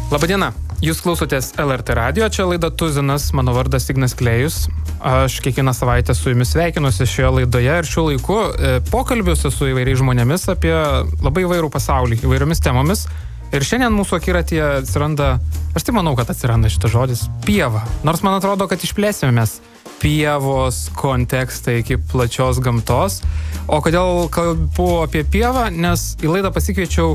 Labadiena, jūs klausotės LRT radio, čia laida Tuzinas, mano vardas Ignas Klėjus. Aš kiekvieną savaitę su jumis sveikinuosi šioje laidoje ir šiuo laiku pokalbiuosi su įvairiais žmonėmis apie labai įvairų pasaulį, įvairiomis temomis. Ir šiandien mūsų akiratyje atsiranda, aš tai manau, kad atsiranda šitas žodis, pieva. Nors man atrodo, kad išplėsime mes pievos kontekstą iki plačios gamtos. O kodėl kalbu apie pievą? Nes į laidą pasikviečiau,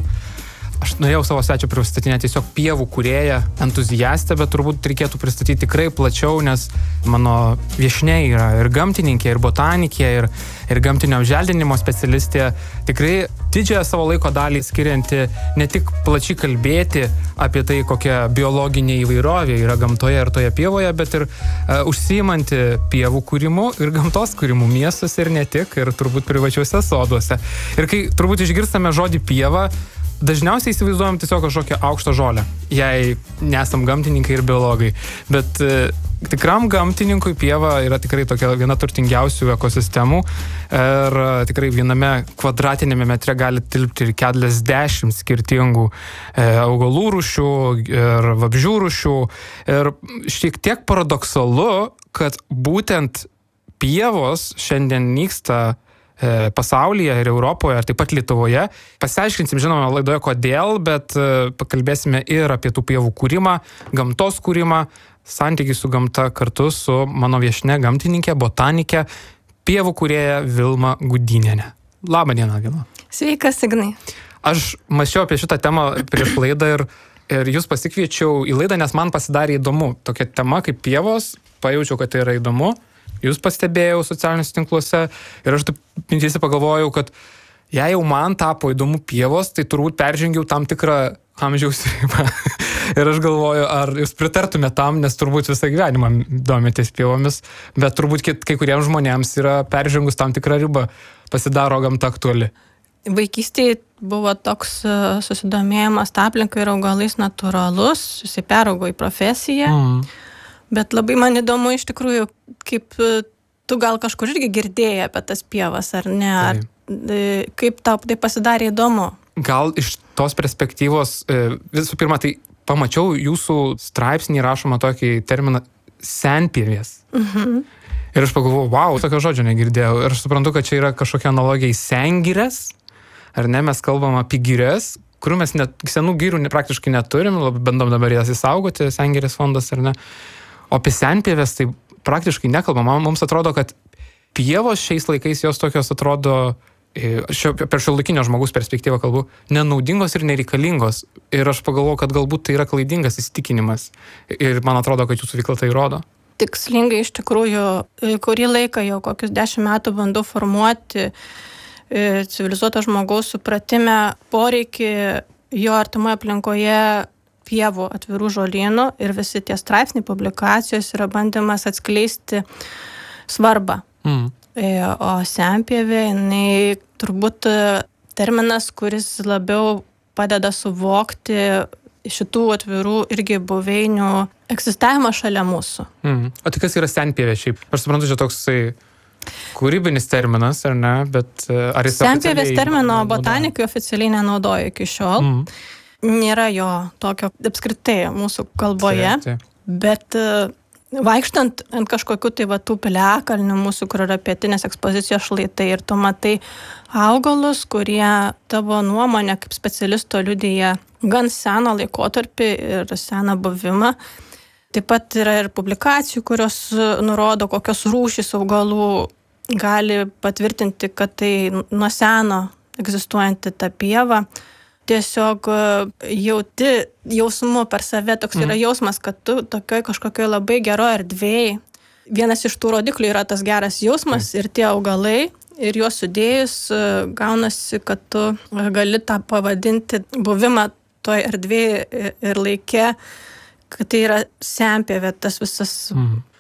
aš norėjau savo svečią pristatinėti tiesiog pievų kūrėją, entuziastę, bet turbūt reikėtų pristatyti tikrai plačiau, nes mano viešnia yra ir gamtininkė, ir botanikė, ir gamtinio apželdinimo specialistė. Tikrai didžiąją savo laiko dalį skirianti ne tik plačiai kalbėti apie tai, kokia biologinė įvairovė yra gamtoje ir toje pievoje, bet ir užsiimanti pievų kūrimu ir gamtos kūrimu miestuose ir ne tik, ir turbūt privačiuose soduose. Ir kai turbūt išgirstame žodį pieva, dažniausiai įsivaizduojam tiesiog kažkokią aukštą žolę, jei nesam gamtininkai ir biologai. Bet tikram gamtininkui pieva yra tikrai tokia viena turtingiausių ekosistemų ir tikrai viename kvadratinėme metre gali tilpti ir 40 skirtingų augalų rūšių ir vabzdžių rūšių. Ir šiek tiek paradoksalu, kad būtent pievos šiandien nyksta pasaulyje ir Europoje, ir taip pat Lietuvoje. Pasiaiškinsim, žinoma, laidoje kodėl, bet pakalbėsime ir apie tų pievų kūrimą, gamtos kūrimą, santykį su gamta kartu su mano viešne gamtininkė, botanikė, pievų kūrėja Vilma Gudinienė. Labą dieną, Vilma. Sveikas, Ignai. Aš mąsčiau apie šitą temą prieš laidą ir jūs pasikviečiau į laidą, nes man pasidarė įdomu. Tokia tema kaip pievos, pajaučiau, kad tai yra įdomu. Jūs pastebėjau socialiniuose tinkluose ir aš taip mintyse pagalvojau, kad jei jau man tapo įdomu pievos, tai turbūt peržengiau tam tikrą amžiaus ribą. Ir aš galvoju, ar jūs pritartume tam, nes turbūt visą gyvenimą domitės pievomis, bet turbūt kai kuriems žmonėms yra peržengus tam tikrą ribą, pasidaro gamta aktuali. Vaikystėje buvo toks susidomėjimas aplinkai ir augalais natūralus, jisai peraugo į profesiją. Bet labai man įdomu iš tikrųjų, kaip tu gal kažkur irgi girdėjai apie tas pievas, ar ne? Ar, kaip tau tai pasidarė įdomu? Gal iš tos perspektyvos, visų pirma, tai pamačiau jūsų straipsnį rašomą tokį terminą senpievės. Ir aš pagalvojau, wow, tokio žodžio negirdėjau. Ir aš suprantu, kad čia yra kažkokia analogija į sengires, ar ne? Mes kalbam apie girias, kurių mes senų girių praktiškai neturim, bandom dabar jas įsaugoti, sengirės fondas, ar ne? O apie senpievės tai praktiškai nekalbam. Mums atrodo, kad pievos šiais laikais jos tokios atrodo, per šiuolaikinio žmogaus perspektyvą kalbu, nenaudingos ir nereikalingos. Ir aš pagalvoju, kad galbūt tai yra klaidingas įsitikinimas. Ir man atrodo, kad jūsų veikla tai rodo. Tikslingai iš tikrųjų, kurį laiką jau kokius 10 metų bandau formuoti civilizuoto žmogaus supratime poreikį jo artimoje aplinkoje pievų, atvirų žolynų, ir visi tie straipsniai, publikacijos yra bandymas atskleisti svarbą. O senpievė, jinai turbūt terminas, kuris labiau padeda suvokti šitų atvirų irgi buveinių egzistavimą šalia mūsų. O tai kas yra senpievė šiaip? Aš suprantu, čia toksai kūrybinis terminas, ar ne? Bet ar jis senpievės termino botanikai oficialiai nenaudoja iki šiol. Nėra jo tokio apskritai mūsų kalboje, bet vaikštant ant kažkokių tai tų piliakalnių mūsų, kur yra pietinės ekspozicijos šlaitai, ir tu matai augalus, kurie tavo nuomonę kaip specialisto liudija gan seną laikotarpį ir seną buvimą. Taip pat yra ir publikacijų, kurios nurodo, kokios rūšys augalų gali patvirtinti, kad tai nuo seno egzistuojanti ta pieva. Tiesiog jauti jausmu per save, toks yra jausmas, kad tu tokioj kažkokioj labai geroje erdvėje. Vienas iš tų rodiklių yra tas geras jausmas ir tie augalai, ir juos sudėjus gaunasi, kad tu gali tą pavadinti buvimą toje erdvėje ir laike, kad tai yra senpievė, tas visas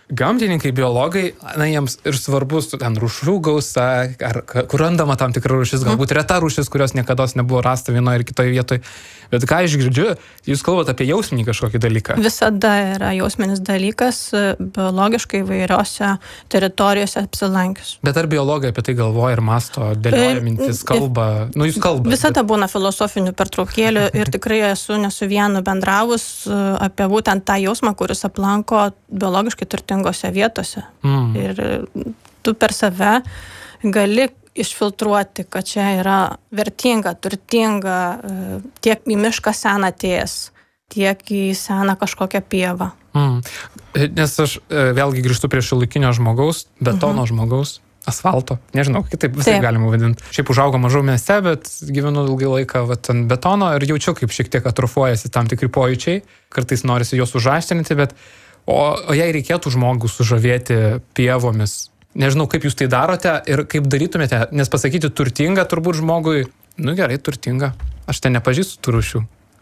gamtininkai, biologai, jiems ir svarbus ten rūšių gausa, ar kur randama tam tikra rūšis, galbūt reta rūšis, kurios niekada nebuvo rasta vienoje ir kitoje vietoje. Bet ką aš girdžiu, jūs kalbate apie jausminį kažkokį dalyką. Visada yra jausminis dalykas biologiškai įvairiose teritorijose apsilankius. Bet ar biologai apie tai galvoja ir masto, dėlioja mintis, kalba? Jūs kalbate. Visada būna filosofinių pertraukėlių ir tikrai esu ne su vienu bendravus apie būtent tą jausmą, kuris aplanko biologiškai turtingose vietose. Ir tu per save gali išfiltruoti, kad čia yra vertinga, turtinga, tiek į mišką seną atėjęs, tiek į seną kažkokią pievą. Nes aš vėlgi grįžtu prie šiuolaikinio žmogaus, betono žmogaus, asfalto, nežinau, kitaip visai galima vadinti. Šiaip užaugo mažiau mieste, bet gyvenu ilgai laiką ant betono ir jaučiu, kaip šiek tiek atrofuojasi tam tikri pojūčiai, kartais norisi juos užaštrinti, bet o jei reikėtų žmogų sužavėti pievomis, nežinau, kaip jūs tai darote ir kaip darytumėte, nes pasakyti turtinga turbūt žmogui, gerai, turtinga, aš ten nepažįstu tų rūšių.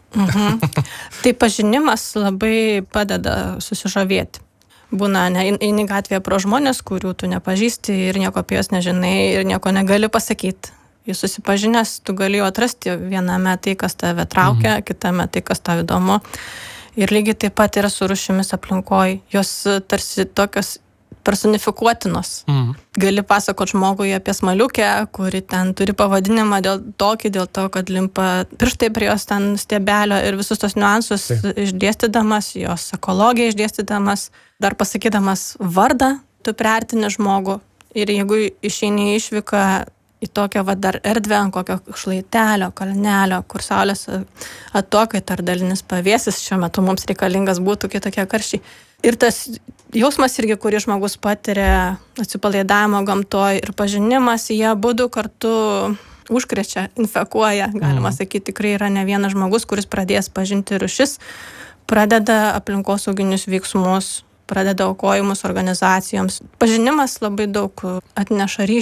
Tai pažinimas labai padeda susižavėti. Būna, eini gatvėje pro žmonės, kurių tu nepažįsti ir nieko apie juos nežinai ir nieko negali pasakyti. Jūs susipažinęs, tu gali jau atrasti viename tai, kas tave traukia, kitame tai, kas tave įdomu. Ir lygiai taip pat yra su rūšimis aplinkoj. Jos tarsi tokios personifikuotinos. Gali pasakoti žmogui apie smaliukę, kuri ten turi pavadinimą dėl to, kad limpa pirštai prie jos ten stiebelio ir visus tos niuansus išdėstydamas, jos ekologiją išdėstydamas, dar pasakydamas vardą, tu priartini žmogų. Ir jeigu išeini išvyką į tokią dar erdvę, ant kokio šlaitelio, kalnelio, kur saulės atokai ar dalinis pavėsis, šiuo metu mums reikalingas būtų kitokie karščiai. Ir tas jausmas irgi, kurį žmogus patiria atsipalaidavimo gamtoj ir pažinimas, jie abudu kartu užkrečia, infekuoja, galima sakyti, tikrai yra ne vienas žmogus, kuris pradės pažinti rūšis, pradeda aplinkosauginius veiksmus, pradeda aukojimus organizacijoms. Pažinimas labai daug atneša ryšių